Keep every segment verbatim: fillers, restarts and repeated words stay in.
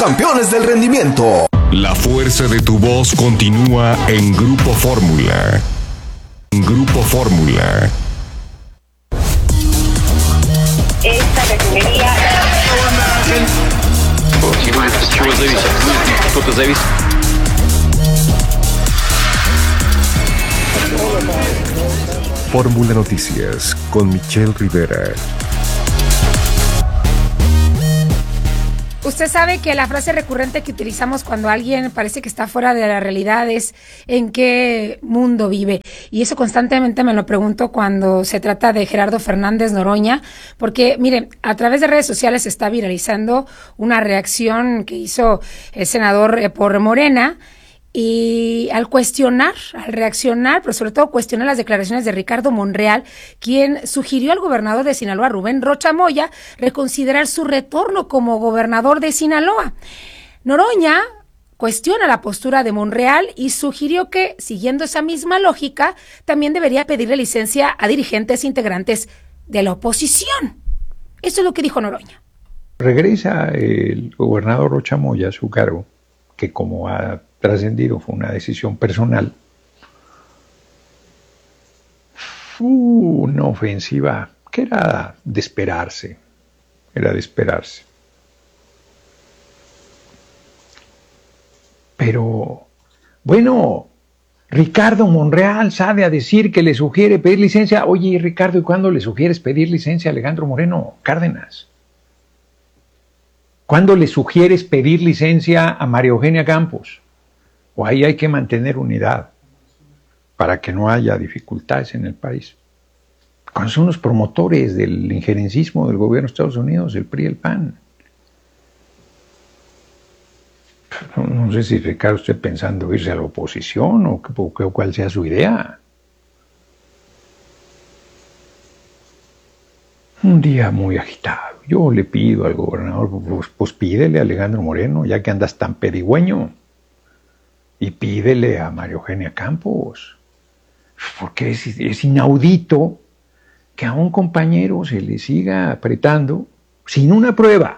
campeones del rendimiento. La fuerza de tu voz continúa en Grupo Fórmula. Grupo Fórmula. Esta refinería... Fórmula Noticias con Michelle Rivera. Usted sabe que la frase recurrente que utilizamos cuando alguien parece que está fuera de la realidad es ¿en qué mundo vive? Y eso constantemente me lo pregunto cuando se trata de Gerardo Fernández Noroña, porque miren, a través de redes sociales se está viralizando una reacción que hizo el senador eh, por Morena. Y al cuestionar, al reaccionar, pero sobre todo cuestionar las declaraciones de Ricardo Monreal, quien sugirió al gobernador de Sinaloa, Rubén Rocha Moya, reconsiderar su retorno como gobernador de Sinaloa. Noroña cuestiona la postura de Monreal y sugirió que, siguiendo esa misma lógica, también debería pedirle licencia a dirigentes integrantes de la oposición. Eso es lo que dijo Noroña. Regresa el gobernador Rocha Moya a su cargo, que como ha trascendido fue una decisión personal. Fue una ofensiva que era de esperarse, era de esperarse. Pero, bueno, Ricardo Monreal sale a decir que le sugiere pedir licencia. Oye, Ricardo, ¿y cuándo le sugieres pedir licencia a Alejandro Moreno Cárdenas? ¿Cuándo le sugieres pedir licencia a María Eugenia Campos? O ahí hay que mantener unidad para que no haya dificultades en el país. ¿Cuáles son los promotores del injerencismo del gobierno de Estados Unidos, el P R I y el P A N? No, no sé si Ricardo esté pensando irse a la oposición o, que, o, que, o cuál sea su idea. Un día muy agitado. Yo le pido al gobernador, pues, pues pídele a Alejandro Moreno, ya que andas tan pedigüeño. Y pídele a María Eugenia Campos, porque es, es inaudito que a un compañero se le siga apretando sin una prueba.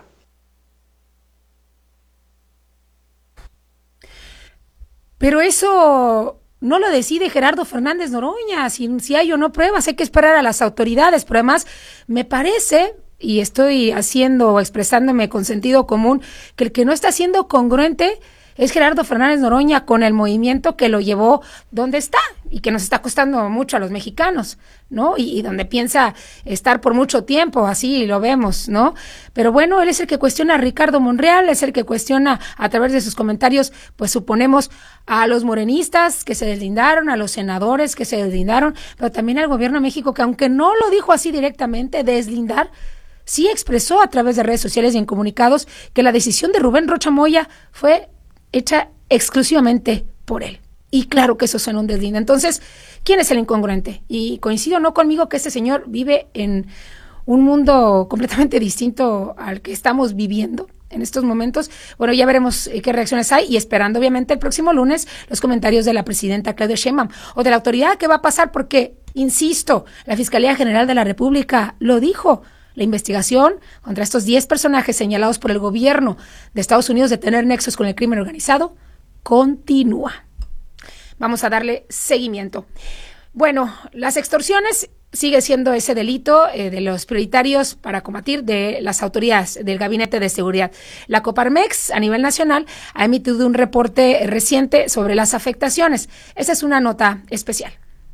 Pero eso no lo decide Gerardo Fernández Noroña, si, si hay o no pruebas, hay que esperar a las autoridades, pero además me parece, y estoy haciendo o expresándome con sentido común, que el que no está siendo congruente es Gerardo Fernández Noroña con el movimiento que lo llevó donde está y que nos está costando mucho a los mexicanos, ¿no? Y, y donde piensa estar por mucho tiempo, así lo vemos, ¿no? Pero bueno, él es el que cuestiona a Ricardo Monreal, es el que cuestiona a través de sus comentarios, pues suponemos a los morenistas que se deslindaron, a los senadores que se deslindaron, pero también al gobierno de México que aunque no lo dijo así directamente, deslindar, sí expresó a través de redes sociales y en comunicados que la decisión de Rubén Rocha Moya fue hecha exclusivamente por él. Y claro que eso suena un deslinde. Entonces, ¿quién es el incongruente? Y coincido no conmigo que este señor vive en un mundo completamente distinto al que estamos viviendo en estos momentos. Bueno, ya veremos eh, qué reacciones hay y esperando obviamente el próximo lunes los comentarios de la presidenta Claudia Sheinbaum o de la autoridad que va a pasar porque, insisto, la Fiscalía General de la República lo dijo. La investigación contra estos diez personajes señalados por el gobierno de Estados Unidos de tener nexos con el crimen organizado continúa. Vamos a darle seguimiento. Bueno, las extorsiones sigue siendo ese delito eh, de los prioritarios para combatir de las autoridades del Gabinete de Seguridad. La Coparmex a nivel nacional ha emitido un reporte reciente sobre las afectaciones. Esa es una nota especial.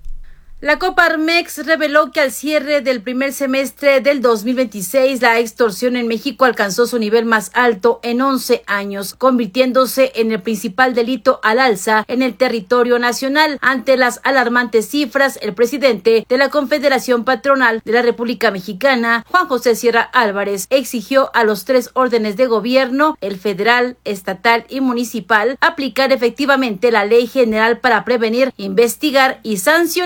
La Coparmex reveló que al cierre del primer semestre del dos mil veintiséis, la extorsión en México alcanzó su nivel más alto en once años, convirtiéndose en el principal delito al alza en el territorio nacional. Ante las alarmantes cifras, el presidente de la Confederación Patronal de la República Mexicana, Juan José Sierra Álvarez, exigió a los tres órdenes de gobierno, el federal, estatal y municipal, aplicar efectivamente la Ley General para prevenir, investigar y sancionar los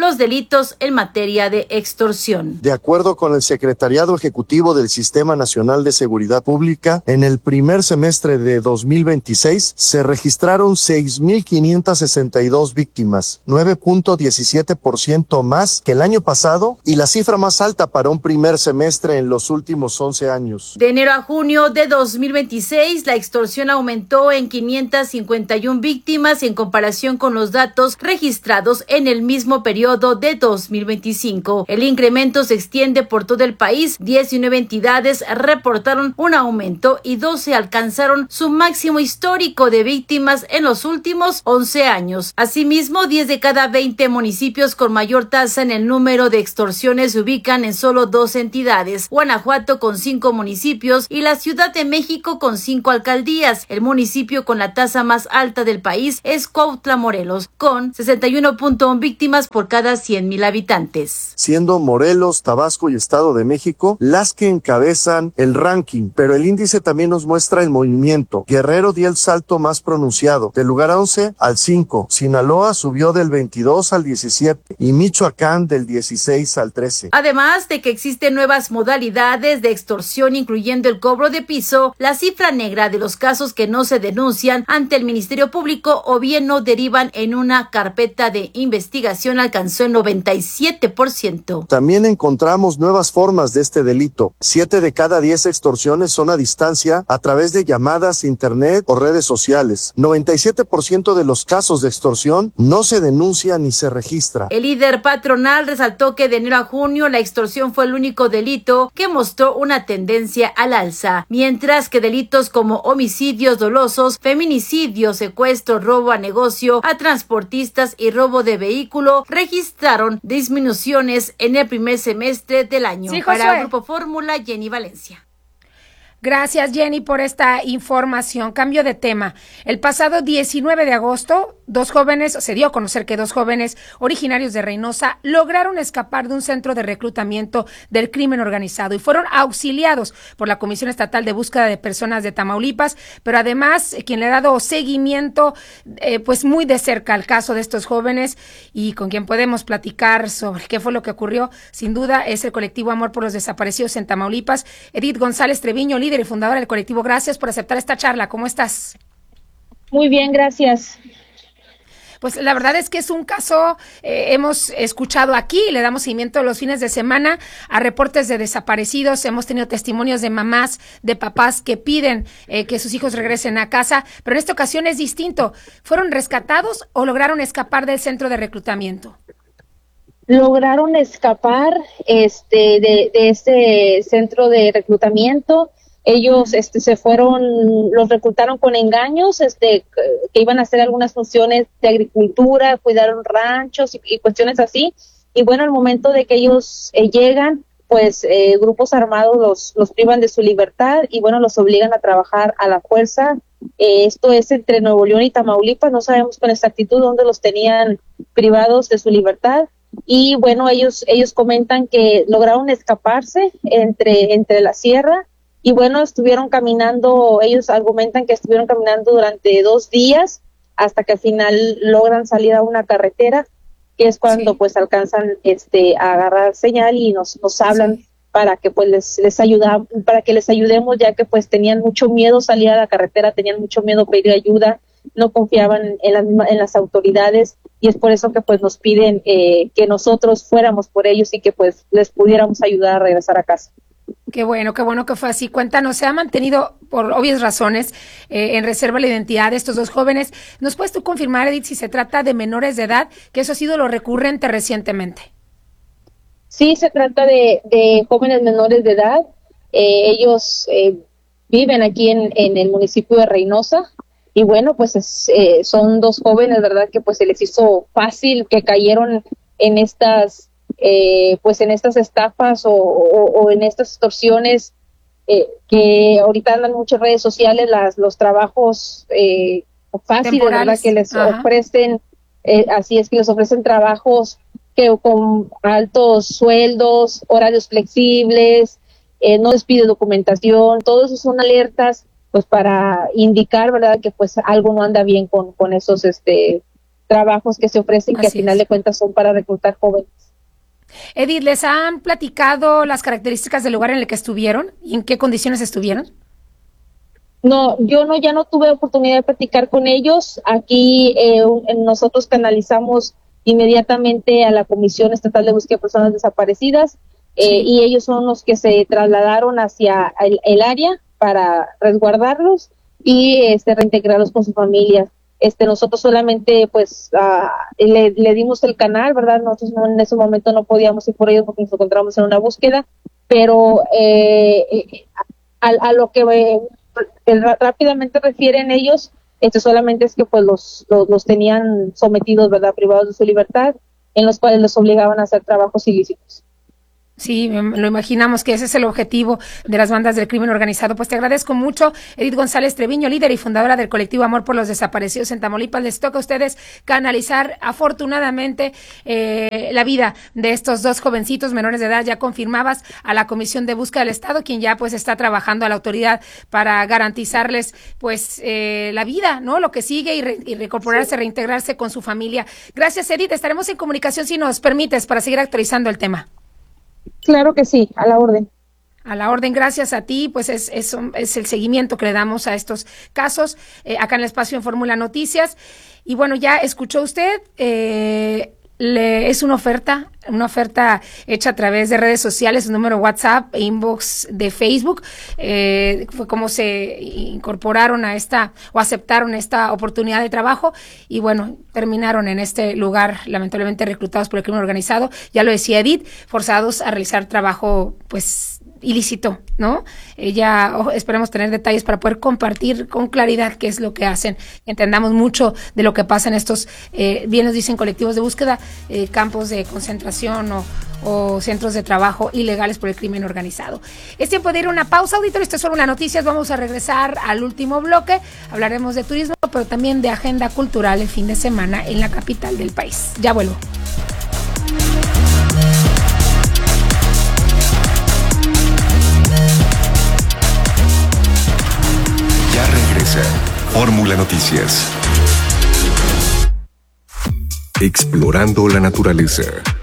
los delitos en materia de extorsión. De acuerdo con el Secretariado Ejecutivo del Sistema Nacional de Seguridad Pública, en el primer semestre de dos mil veintiséis se registraron seis mil quinientas sesenta y dos víctimas, nueve punto diecisiete por ciento más que el año pasado y la cifra más alta para un primer semestre en los últimos once años. De enero a junio de dos mil veintiséis, la extorsión aumentó en quinientas cincuenta y una víctimas en comparación con los datos registrados en el mismo periodo de dos mil veinticinco. El incremento se extiende por todo el país. diecinueve entidades reportaron un aumento y doce alcanzaron su máximo histórico de víctimas en los últimos once años. Asimismo, diez de cada veinte municipios con mayor tasa en el número de extorsiones se ubican en solo dos entidades: Guanajuato con cinco municipios y la Ciudad de México con cinco alcaldías. El municipio con la tasa más alta del país es Cuautla, Morelos, con sesenta y uno punto uno víctimas por cada cien mil habitantes. Siendo Morelos, Tabasco y Estado de México las que encabezan el ranking, pero el índice también nos muestra el movimiento. Guerrero dio el salto más pronunciado, del lugar once al cinco. Sinaloa subió del veintidós al diecisiete y Michoacán del dieciséis al trece. Además de que existen nuevas modalidades de extorsión, incluyendo el cobro de piso, la cifra negra de los casos que no se denuncian ante el Ministerio Público o bien no derivan en una carpeta de investigación alcanzó el noventa y siete por ciento. También encontramos nuevas formas de este delito. Siete de cada diez extorsiones son a distancia a través de llamadas, internet o redes sociales. noventa y siete por ciento de los casos de extorsión no se denuncia ni se registra. El líder patronal resaltó que de enero a junio la extorsión fue el único delito que mostró una tendencia al alza, mientras que delitos como homicidios dolosos, feminicidio, secuestro, robo a negocio, a transportistas y robo de vehículo registraron disminuciones en el primer semestre del año. Sí, Para Josué. Grupo Fórmula, Jenny Valencia. Gracias, Jenny, por esta información. Cambio de tema. El pasado diecinueve de agosto, dos jóvenes, se dio a conocer que dos jóvenes originarios de Reynosa lograron escapar de un centro de reclutamiento del crimen organizado y fueron auxiliados por la Comisión Estatal de Búsqueda de Personas de Tamaulipas, pero además eh, quien le ha dado seguimiento eh, pues muy de cerca al caso de estos jóvenes y con quien podemos platicar sobre qué fue lo que ocurrió, sin duda es el colectivo Amor por los Desaparecidos en Tamaulipas. Edith González Treviño, líder y fundadora del colectivo, gracias por aceptar esta charla. ¿Cómo estás? Muy bien, gracias. Pues la verdad es que es un caso, eh, hemos escuchado aquí, le damos seguimiento los fines de semana a reportes de desaparecidos, hemos tenido testimonios de mamás, de papás que piden eh, que sus hijos regresen a casa, pero en esta ocasión es distinto. ¿Fueron rescatados o lograron escapar del centro de reclutamiento? Lograron escapar este, de, de este centro de reclutamiento. Ellos este, se fueron, los reclutaron con engaños, este, que iban a hacer algunas funciones de agricultura, cuidaron ranchos y, y cuestiones así. Y bueno, al momento de que ellos eh, llegan, pues eh, grupos armados los, los privan de su libertad y bueno, los obligan a trabajar a la fuerza. Eh, esto es entre Nuevo León y Tamaulipas, no sabemos con exactitud dónde los tenían privados de su libertad. Y bueno, ellos ellos comentan que lograron escaparse entre, entre la sierra. Y bueno, estuvieron caminando, ellos argumentan que estuvieron caminando durante dos días hasta que al final logran salir a una carretera, que es cuando sí. pues alcanzan este a agarrar señal y nos nos hablan sí. para que pues les les ayuda, para que les ayudemos, ya que pues tenían mucho miedo salir a la carretera, tenían mucho miedo pedir ayuda, no confiaban en las en las autoridades y es por eso que pues nos piden eh, que nosotros fuéramos por ellos y que pues les pudiéramos ayudar a regresar a casa. Qué bueno, qué bueno que fue así. Cuéntanos, se ha mantenido, por obvias razones, eh, en reserva la identidad de estos dos jóvenes. ¿Nos puedes tú confirmar, Edith, si se trata de menores de edad, que eso ha sido lo recurrente recientemente? Sí, se trata de, de jóvenes menores de edad. Eh, ellos eh, viven aquí en, en el municipio de Reynosa. Y bueno, pues es, eh, son dos jóvenes, ¿verdad? Que pues se les hizo fácil, que cayeron en estas... Eh, pues en estas estafas o, o, o en estas extorsiones eh, que ahorita andan muchas redes sociales, las los trabajos eh, fáciles, ¿verdad? Que les Ajá. ofrecen, eh, así es que les ofrecen trabajos que con altos sueldos, horarios flexibles, eh, no les pide documentación, todo eso son alertas pues para indicar, ¿verdad? Que pues algo no anda bien con, con esos este trabajos que se ofrecen, que Así al final es. de cuentas son para reclutar jóvenes. Edith, ¿les han platicado las características del lugar en el que estuvieron y en qué condiciones estuvieron? No, yo no, ya no tuve oportunidad de platicar con ellos. Aquí eh, nosotros canalizamos inmediatamente a la Comisión Estatal de Búsqueda de Personas Desaparecidas eh, Sí. y ellos son los que se trasladaron hacia el, el área para resguardarlos y este, reintegrarlos con sus familias. Este, nosotros solamente pues uh, le, le dimos el canal, ¿verdad? Nosotros no, en ese momento no podíamos ir por ellos porque nos encontramos en una búsqueda, pero eh, eh, a, a lo que eh, rápidamente refieren ellos, esto solamente es que pues los, los, los tenían sometidos, ¿verdad? Privados de su libertad, en los cuales los obligaban a hacer trabajos ilícitos. Sí, lo imaginamos que ese es el objetivo de las bandas del crimen organizado. Pues te agradezco mucho, Edith González Treviño, líder y fundadora del colectivo Amor por los Desaparecidos en Tamaulipas. Les toca a ustedes canalizar afortunadamente eh, la vida de estos dos jovencitos menores de edad. Ya confirmabas a la Comisión de Búsqueda del Estado, quien ya pues está trabajando a la autoridad para garantizarles pues eh, la vida, ¿no? Lo que sigue y, re, y reincorporarse, reintegrarse con su familia. Gracias, Edith. Estaremos en comunicación si nos permites para seguir actualizando el tema. Claro que sí, a la orden. A la orden, gracias a ti, pues es, es, es el seguimiento que le damos a estos casos, eh, acá en el espacio en Fórmula Noticias. Y bueno, ya escuchó usted, eh, le, es una oferta, una oferta hecha a través de redes sociales, un número WhatsApp e inbox de Facebook. Eh, fue como se incorporaron a esta o aceptaron esta oportunidad de trabajo y bueno, terminaron en este lugar lamentablemente reclutados por el crimen organizado. Ya lo decía Edith, forzados a realizar trabajo pues ilícito, ¿no? Ella, oh, esperemos tener detalles para poder compartir con claridad qué es lo que hacen. Entendamos mucho de lo que pasa en estos, eh, bien nos dicen colectivos de búsqueda, eh, campos de concentración o, o centros de trabajo ilegales por el crimen organizado. Es tiempo de ir a una pausa, auditorio. Esto es solo una noticias. Vamos a regresar al último bloque. Hablaremos de turismo, pero también de agenda cultural el fin de semana en la capital del país. Ya vuelvo. Ya regresa Fórmula Noticias. Explorando la naturaleza.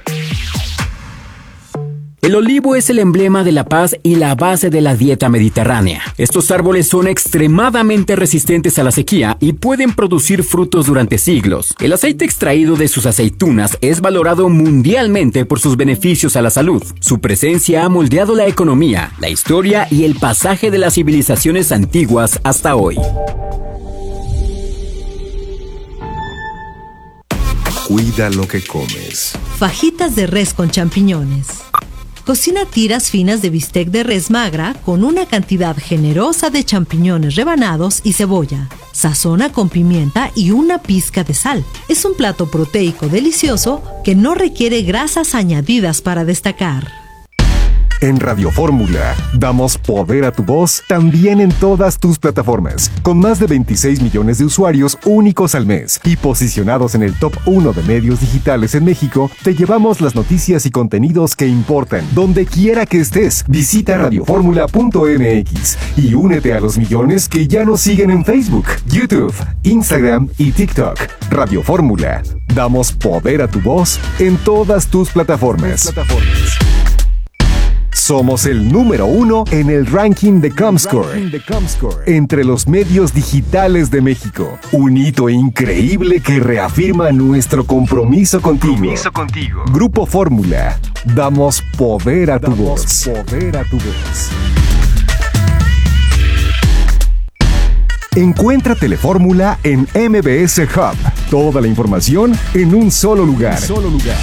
El olivo es el emblema de la paz y la base de la dieta mediterránea. Estos árboles son extremadamente resistentes a la sequía y pueden producir frutos durante siglos. El aceite extraído de sus aceitunas es valorado mundialmente por sus beneficios a la salud. Su presencia ha moldeado la economía, la historia y el pasaje de las civilizaciones antiguas hasta hoy. Cuida lo que comes. Fajitas de res con champiñones. Cocina tiras finas de bistec de res magra con una cantidad generosa de champiñones rebanados y cebolla. Sazona con pimienta y una pizca de sal. Es un plato proteico delicioso que no requiere grasas añadidas para destacar. En Radio Fórmula, damos poder a tu voz también en todas tus plataformas, con más de veintiséis millones de usuarios únicos al mes y posicionados en el top uno de medios digitales en México. Te llevamos las noticias y contenidos que importan, donde quiera que estés. Visita radio fórmula punto m x y únete a los millones que ya nos siguen en Facebook, YouTube, Instagram y TikTok. Radio Fórmula, damos poder a tu voz en todas tus plataformas. Somos el número uno en el ranking de Comscore, entre los medios digitales de México. Un hito increíble que reafirma nuestro compromiso contigo. Compromiso contigo. Grupo Fórmula, damos poder a tu voz. Poder a tu voz. Encuentra Telefórmula en M B S Hub. Toda la información en un solo lugar. Un solo lugar.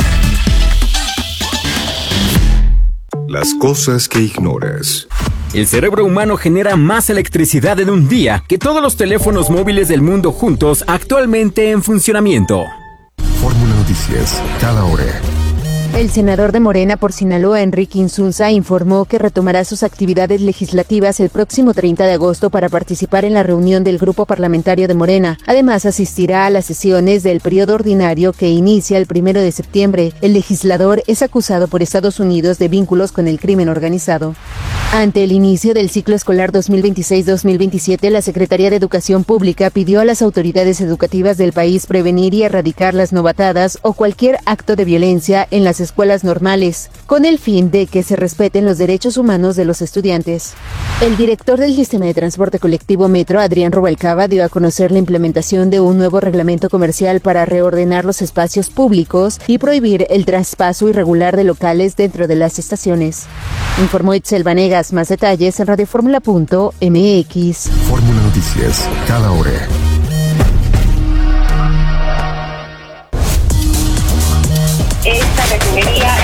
Las cosas que ignoras. El cerebro humano genera más electricidad en un día que todos los teléfonos móviles del mundo juntos actualmente en funcionamiento. Fórmula Noticias, cada hora. El senador de Morena por Sinaloa, Enrique Insunza, informó que retomará sus actividades legislativas el próximo treinta de agosto para participar en la reunión del grupo parlamentario de Morena. Además, asistirá a las sesiones del periodo ordinario que inicia el primero de septiembre. El legislador es acusado por Estados Unidos de vínculos con el crimen organizado. Ante el inicio del ciclo escolar dos mil veintiséis dos mil veintisiete, la Secretaría de Educación Pública pidió a las autoridades educativas del país prevenir y erradicar las novatadas o cualquier acto de violencia en las escuelas normales, con el fin de que se respeten los derechos humanos de los estudiantes. El director del Sistema de Transporte Colectivo Metro, Adrián Rubalcaba, dio a conocer la implementación de un nuevo reglamento comercial para reordenar los espacios públicos y prohibir el traspaso irregular de locales dentro de las estaciones. Informó Itzel Vanegas. Más detalles en radioformula punto m x. Fórmula Noticias, cada hora. Esta refinería...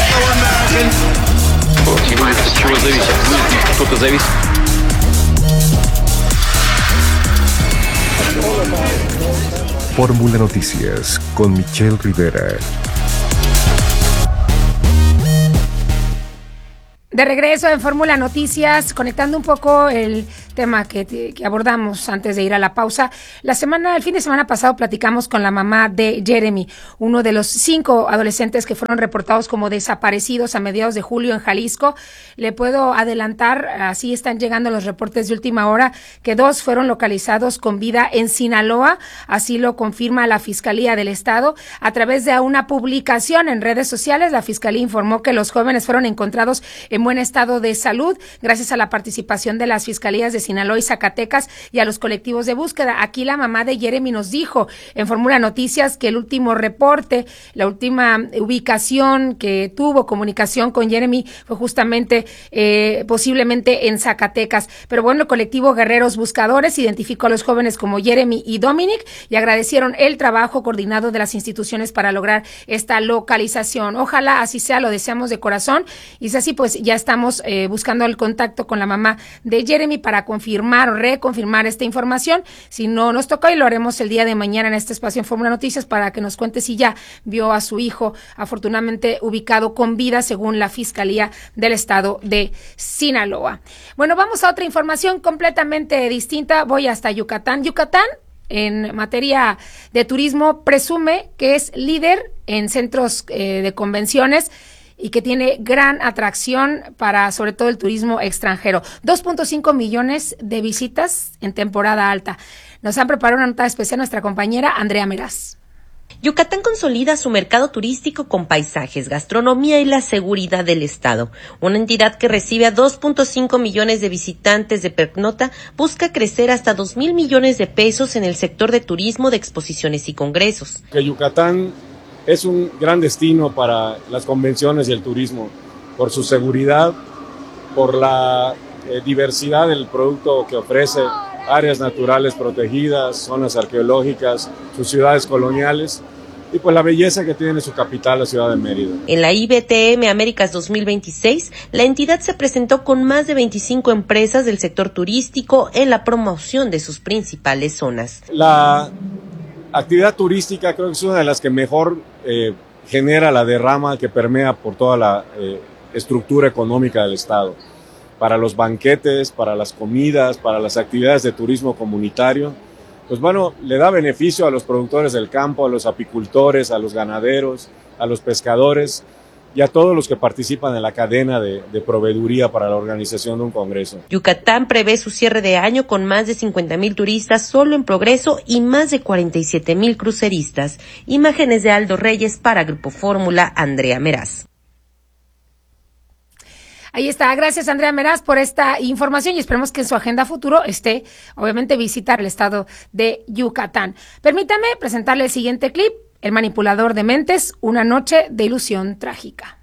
Fórmula Noticias con Michelle Rivera. De regreso en Fórmula Noticias, conectando un poco el tema que, que abordamos antes de ir a la pausa. La semana, el fin de semana pasado platicamos con la mamá de Jeremy, uno de los cinco adolescentes que fueron reportados como desaparecidos a mediados de julio en Jalisco. Le puedo adelantar, así están llegando los reportes de última hora, que dos fueron localizados con vida en Sinaloa, así lo confirma la Fiscalía del Estado. A través de una publicación en redes sociales, la Fiscalía informó que los jóvenes fueron encontrados en buen estado de salud, gracias a la participación de las Fiscalías de Sinaloa y Zacatecas y a los colectivos de búsqueda. Aquí la mamá de Jeremy nos dijo en Fórmula Noticias que el último reporte, la última ubicación que tuvo comunicación con Jeremy fue justamente eh, posiblemente en Zacatecas. Pero bueno, el colectivo Guerreros Buscadores identificó a los jóvenes como Jeremy y Dominic y agradecieron el trabajo coordinado de las instituciones para lograr esta localización. Ojalá así sea, lo deseamos de corazón. Y si así, pues ya estamos eh, buscando el contacto con la mamá de Jeremy para confirmar o reconfirmar esta información. Si no nos toca, y lo haremos el día de mañana en este espacio en Fórmula Noticias para que nos cuente si ya vio a su hijo afortunadamente ubicado con vida según la Fiscalía del Estado de Sinaloa. Bueno, vamos a otra información completamente distinta. Voy hasta Yucatán. Yucatán, en materia de turismo, presume que es líder en centros eh, de convenciones y que tiene gran atracción para sobre todo el turismo extranjero. dos punto cinco millones de visitas en temporada alta. Nos han preparado una nota especial nuestra compañera Andrea Meraz. Yucatán consolida su mercado turístico con paisajes, gastronomía y la seguridad del estado. Una entidad que recibe a dos punto cinco millones de visitantes de pernocta busca crecer hasta dos mil millones de pesos en el sector de turismo, de exposiciones y congresos. Que Yucatán es un gran destino para las convenciones y el turismo, por su seguridad, por la eh, diversidad del producto que ofrece, áreas naturales protegidas, zonas arqueológicas, sus ciudades coloniales y pues la belleza que tiene su capital, la ciudad de Mérida. En la I B T M Américas dos mil veintiséis, la entidad se presentó con más de veinticinco empresas del sector turístico en la promoción de sus principales zonas. La actividad turística creo que es una de las que mejor eh, genera la derrama que permea por toda la eh, estructura económica del estado. Para los banquetes, para las comidas, para las actividades de turismo comunitario, pues bueno, le da beneficio a los productores del campo, a los apicultores, a los ganaderos, a los pescadores y a todos los que participan en la cadena de, de proveeduría para la organización de un congreso. Yucatán prevé su cierre de año con más de cincuenta mil turistas solo en progreso y más de cuarenta y siete mil cruceristas. Imágenes de Aldo Reyes para Grupo Fórmula, Andrea Meraz. Ahí está, gracias Andrea Meraz por esta información y esperemos que en su agenda futuro esté, obviamente, visitar el estado de Yucatán. Permítame presentarle el siguiente clip, El manipulador de mentes, una noche de ilusión trágica.